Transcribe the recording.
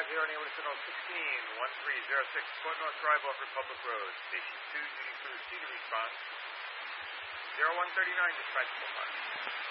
naval signal 16-1306, Port North Drive off Republic Road. Station 2, Duty Crew C to response. 0139, dispatchable mark.